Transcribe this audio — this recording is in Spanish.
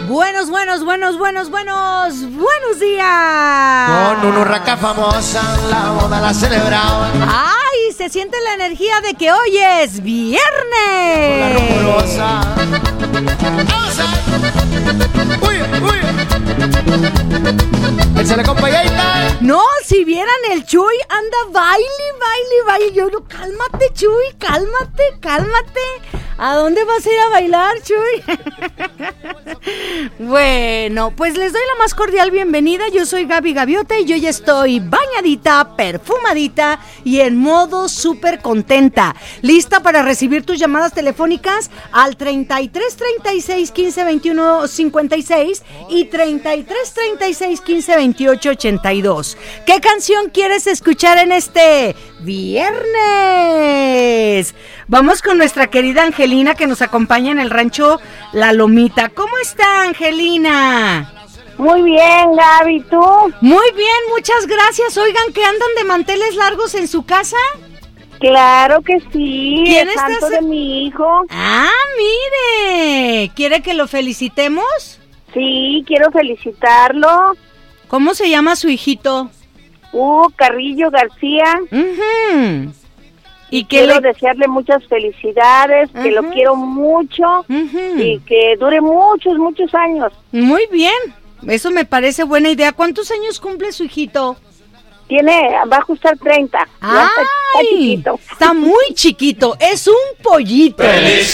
Buenos días. Con una urraca famosa, la boda la celebraban. ¡Ay! Se siente la energía de que hoy es viernes. Con la rumorosa. ¡Uy! Échale, compañita. No, si vieran el Chuy, anda baile. Yo no, cálmate, Chuy, cálmate. ¿A dónde vas a ir a bailar, Chuy? Bueno, pues les doy la más cordial bienvenida. Yo soy Gaby Gaviota y yo ya estoy bañadita, perfumadita y en modo súper contenta. Lista para recibir tus llamadas telefónicas al 33 36 15 21 56 y 33 36 15 28 82. ¿Qué canción quieres escuchar en este viernes? Vamos con nuestra querida Angelina, que nos acompaña en el rancho La Lomita. ¿Cómo está, Angelina? Muy bien, Gaby, ¿tú? Muy bien, muchas gracias. Oigan, ¿que andan de manteles largos en su casa? Claro que sí. ¿Quién es santo de mi hijo. Ah, mire. ¿Quiere que lo felicitemos? Sí, quiero felicitarlo. ¿Cómo se llama su hijito? Carrillo García. Uh-huh. Y quiero desearle muchas felicidades, que lo quiero mucho y que dure muchos años. Muy bien, eso me parece buena idea. ¿Cuántos años cumple su hijito? Va a ajustar 30. ¡Ay! Está chiquito. Está muy chiquito, es un pollito. ¡Feliz